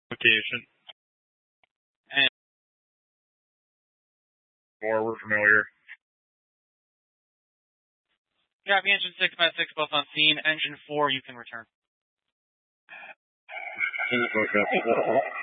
Location. And 4, we're familiar. copy engine 6, Med 6, both on scene. Engine 4, you can return. Fuck up.